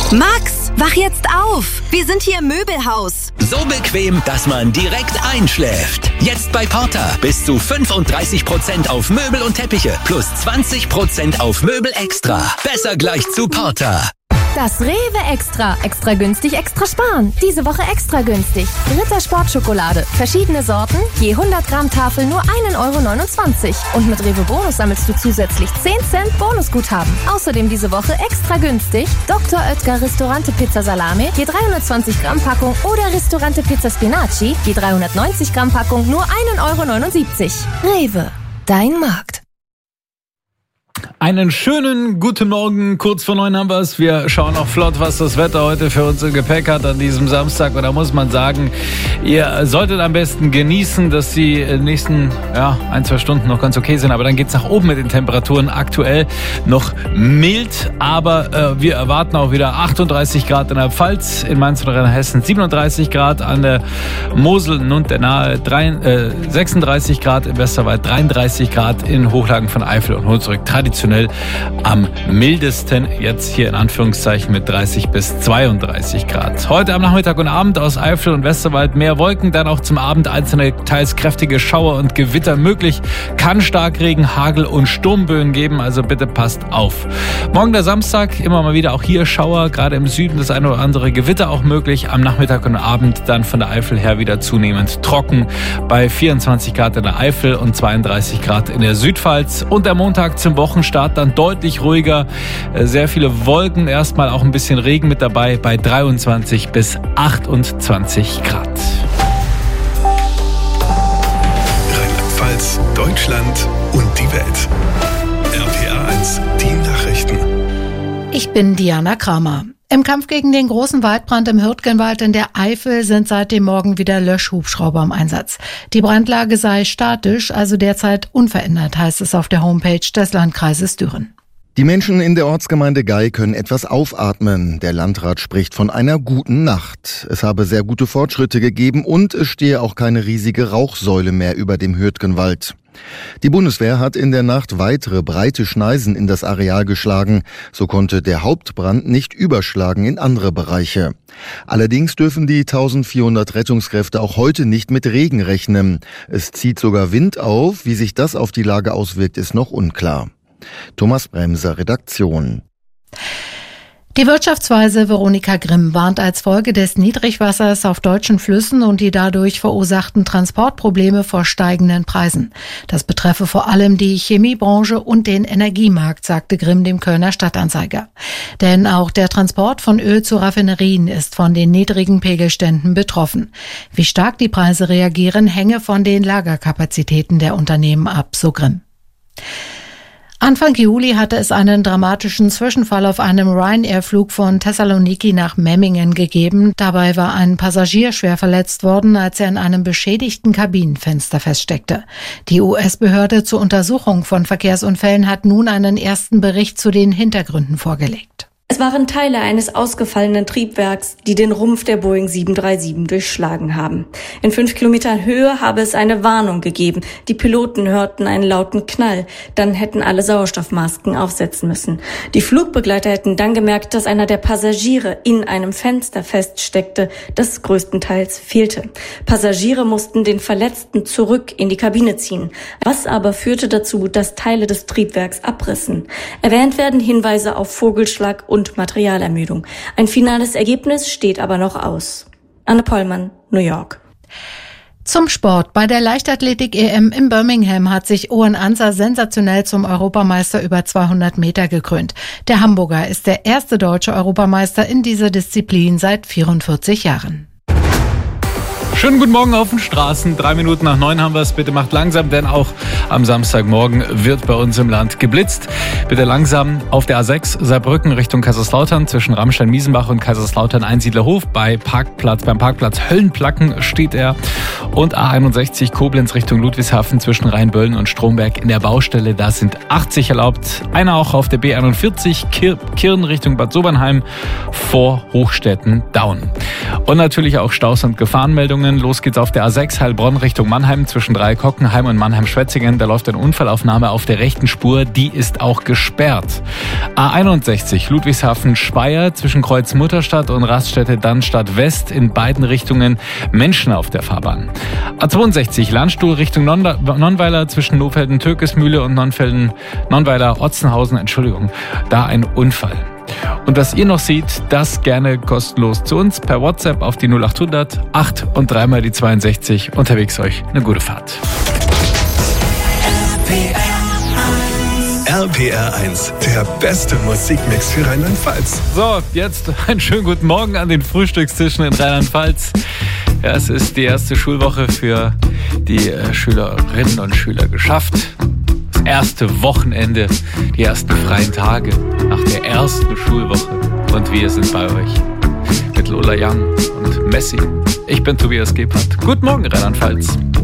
Max, wach jetzt auf! Wir sind hier im Möbelhaus. So bequem, dass man direkt einschläft. Jetzt bei Porter bis zu 35% auf Möbel und Teppiche plus 20% auf Möbel extra. Besser gleich zu Porter. Das Rewe Extra. Extra günstig, extra sparen. Diese Woche extra günstig. Ritter Sportschokolade. Verschiedene Sorten. Je 100 Gramm Tafel nur 1,29 €. Und mit Rewe Bonus sammelst du zusätzlich 10 Cent Bonusguthaben. Außerdem diese Woche extra günstig. Dr. Oetker Ristorante Pizza Salame. Je 320 Gramm Packung. Oder Ristorante Pizza Spinaci. Je 390 Gramm Packung nur 1,79 €. Rewe. Dein Markt. Einen schönen guten Morgen, kurz vor 9 haben wir es. Wir schauen auch flott, was das Wetter heute für uns im Gepäck hat an diesem Samstag. Und da muss man sagen, ihr solltet am besten genießen, dass die nächsten 1-2 Stunden noch ganz okay sind. Aber dann geht's nach oben mit den Temperaturen. Aktuell noch mild, aber wir erwarten auch wieder 38 Grad in der Pfalz, in Mainz und Rheinhessen 37 Grad, an der Mosel und der Nahe 36 Grad, im Westerwald 33 Grad, in Hochlagen von Eifel und Hunsrück traditionell am mildesten, jetzt hier in Anführungszeichen mit 30 bis 32 Grad. Heute am Nachmittag und Abend aus Eifel und Westerwald mehr Wolken, dann auch zum Abend einzelne teils kräftige Schauer und Gewitter möglich. Kann Starkregen, Hagel und Sturmböen geben, also bitte passt auf. Morgen der Samstag, immer mal wieder auch hier Schauer, gerade im Süden das eine oder andere Gewitter auch möglich. Am Nachmittag und Abend dann von der Eifel her wieder zunehmend trocken bei 24 Grad in der Eifel und 32 Grad in der Südpfalz. Und der Montag zum Wochenstart dann deutlich ruhiger, sehr viele Wolken, erstmal auch ein bisschen Regen mit dabei bei 23 bis 28 Grad. Rheinland-Pfalz, Deutschland und die Welt. RPA 1, die Nachrichten. Ich bin Diana Kramer. Im Kampf gegen den großen Waldbrand im Hürtgenwald in der Eifel sind seit dem Morgen wieder Löschhubschrauber im Einsatz. Die Brandlage sei statisch, also derzeit unverändert, heißt es auf der Homepage des Landkreises Düren. Die Menschen in der Ortsgemeinde Gey können etwas aufatmen. Der Landrat spricht von einer guten Nacht. Es habe sehr gute Fortschritte gegeben und es stehe auch keine riesige Rauchsäule mehr über dem Hürtgenwald. Die Bundeswehr hat in der Nacht weitere breite Schneisen in das Areal geschlagen. So konnte der Hauptbrand nicht überschlagen in andere Bereiche. Allerdings dürfen die 1400 Rettungskräfte auch heute nicht mit Regen rechnen. Es zieht sogar Wind auf. Wie sich das auf die Lage auswirkt, ist noch unklar. Thomas Bremser, Redaktion. Die Wirtschaftsweise Veronika Grimm warnt als Folge des Niedrigwassers auf deutschen Flüssen und die dadurch verursachten Transportprobleme vor steigenden Preisen. Das betreffe vor allem die Chemiebranche und den Energiemarkt, sagte Grimm dem Kölner Stadtanzeiger. Denn auch der Transport von Öl zu Raffinerien ist von den niedrigen Pegelständen betroffen. Wie stark die Preise reagieren, hänge von den Lagerkapazitäten der Unternehmen ab, so Grimm. Anfang Juli hatte es einen dramatischen Zwischenfall auf einem Ryanair-Flug von Thessaloniki nach Memmingen gegeben. Dabei war ein Passagier schwer verletzt worden, als er in einem beschädigten Kabinenfenster feststeckte. Die US-Behörde zur Untersuchung von Verkehrsunfällen hat nun einen ersten Bericht zu den Hintergründen vorgelegt. Es waren Teile eines ausgefallenen Triebwerks, die den Rumpf der Boeing 737 durchschlagen haben. In 5 Kilometern Höhe habe es eine Warnung gegeben. Die Piloten hörten einen lauten Knall. Dann hätten alle Sauerstoffmasken aufsetzen müssen. Die Flugbegleiter hätten dann gemerkt, dass einer der Passagiere in einem Fenster feststeckte, das größtenteils fehlte. Passagiere mussten den Verletzten zurück in die Kabine ziehen. Was aber führte dazu, dass Teile des Triebwerks abrissen. Erwähnt werden Hinweise auf Vogelschlag und Materialermüdung. Ein finales Ergebnis steht aber noch aus. Anne Pollmann, New York. Zum Sport. Bei der Leichtathletik-EM in Birmingham hat sich Owen Anser sensationell zum Europameister über 200 Meter gekrönt. Der Hamburger ist der erste deutsche Europameister in dieser Disziplin seit 44 Jahren. Schönen guten Morgen auf den Straßen. 3 Minuten nach 9 haben wir es. Bitte macht langsam, denn auch am Samstagmorgen wird bei uns im Land geblitzt. Bitte langsam auf der A6 Saarbrücken Richtung Kaiserslautern zwischen Ramstein-Miesenbach und Kaiserslautern-Einsiedlerhof. Beim Parkplatz Höllenplacken steht er. Und A61 Koblenz Richtung Ludwigshafen zwischen Rheinböllen und Stromberg in der Baustelle. Da sind 80 erlaubt. Einer auch auf der B41 Kirn Richtung Bad Sobernheim vor Hochstetten-Daun. Und natürlich auch Staus und Gefahrenmeldungen. Richtungen. Los geht's auf der A6 Heilbronn Richtung Mannheim zwischen Dreieckockenheim und Mannheim-Schwetzingen. Da läuft eine Unfallaufnahme auf der rechten Spur. Die ist auch gesperrt. A61 Ludwigshafen-Speyer zwischen Kreuz Mutterstadt und Raststätte Dannstadt West. In beiden Richtungen Menschen auf der Fahrbahn. A62 Landstuhl Richtung Nonnweiler zwischen Nofelden-Türkesmühle und Nonnweiler-Otzenhausen. Entschuldigung, da ein Unfall. Und was ihr noch seht, das gerne kostenlos zu uns per WhatsApp auf die 0800 8 und 3 mal die 62. Unterwegs euch eine gute Fahrt. RPR 1, der beste Musikmix für Rheinland-Pfalz. So, jetzt einen schönen guten Morgen an den Frühstückstischen in Rheinland-Pfalz. Ja, es ist die erste Schulwoche für die Schülerinnen und Schüler geschafft. Das erste Wochenende, die ersten freien Tage nach der ersten Schulwoche. Und wir sind bei euch mit Lola Young und Messi. Ich bin Tobias Gebhardt. Guten Morgen, Rheinland-Pfalz.